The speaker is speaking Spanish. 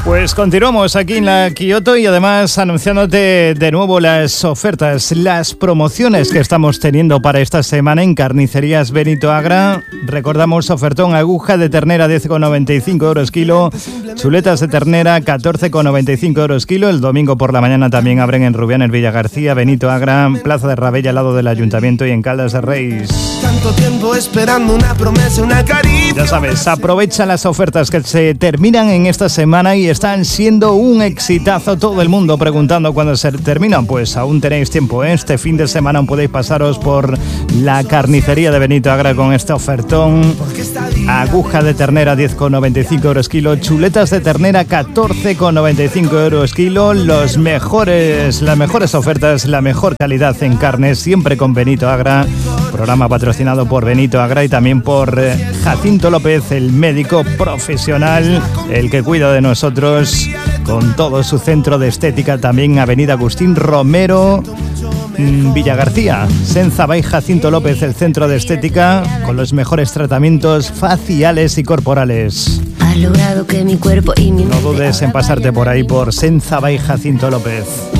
Pues continuamos aquí en la Kyoto y además anunciándote de nuevo las ofertas, las promociones que estamos teniendo para esta semana en Carnicerías Benito Agra. Recordamos ofertón aguja de ternera 10,95 euros kilo, chuletas de ternera 14,95 euros kilo. El domingo por la mañana también abren en Rubianes Villagarcía, Benito Agra, Plaza de Rabella al lado del Ayuntamiento y en Caldas de Reis. Tanto tiempo esperando una promesa, una caricia. Ya sabes, aprovecha las ofertas que se terminan en esta semana y están siendo un exitazo. Todo el mundo preguntando cuándo se terminan. Pues aún tenéis tiempo, ¿eh? Este fin de semana aún podéis pasaros por la carnicería de Benito Agra con este ofertón. Aguja de ternera 10,95 euros kilo, chuletas de ternera 14,95 euros kilo. Las mejores ofertas, la mejor calidad en carnes, siempre con Benito Agra. Programa patrocinado por Benito Agra y también por Jacinto López, el médico profesional, el que cuida de nosotros con todo su centro de estética, también Avenida Agustín Romero, Villagarcía. Senzabay Jacinto López, el centro de estética con los mejores tratamientos faciales y corporales. Has logrado que mi cuerpo y mi No dudes en pasarte por ahí por Senzabay Jacinto López.